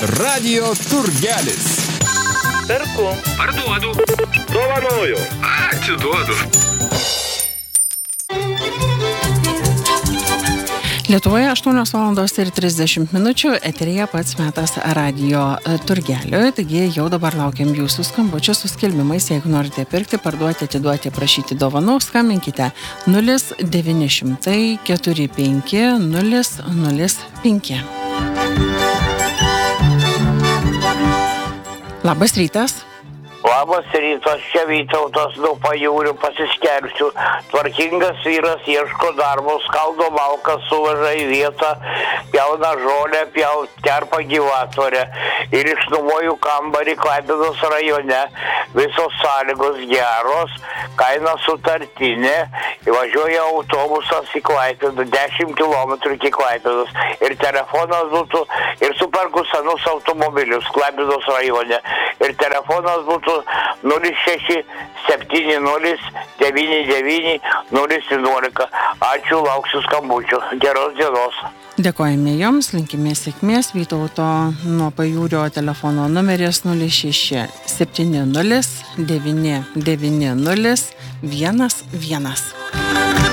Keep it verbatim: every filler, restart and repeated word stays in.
Radio turgelis. Perku. Parduodu. Dovanoju. Atiduodu. Lietuvoje aštuonios valandos ir trisdešimt minučių, eteryje pats metas radio turgeliui, taigi jau dabar laukiam jūsų skambučių su skelbimais, jeigu norite pirkti, parduoti, atiduoti, prašyti dovanų, skambinkite nulis devyni šimtai keturi penki nulis nulis penki. Labas rytas. Labas rytas, čia Vytautas, nuo Pajūrių pasiskelbsiu. Tvarkingas vyras ieško darbo, skaldo malką, suvaža į vietą, pjauna žolę, pjauna terpą gyvatvorę ir išnuomoju kambarį Klaipėdos rajone. Visos sąlygos geros, kaina sutartinė, važiuoja autobusas į Klaipėdą, dešimt kilometrų iki Klaipėdos ir telefonas būtų, ir superku senus automobilius Klaipėdos rajone ir telefonas būtų nulis šeši septyni nulis devyni devyni nulis vienuolika. Ačiū, lauksiu skambučių. Geros dienos. Dėkojame jums, linkime sėkmės. Vytauto nuo Pajūrio telefono numeris nulis šeši septyni nulis devyni devyni nulis vienas vienas.